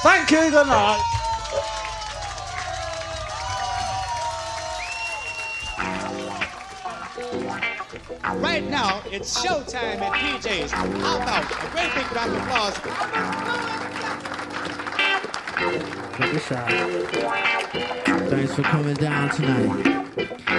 Thank you, good night. Right now, it's showtime at PJ's. How about a great big round of applause? Thanks for coming down tonight.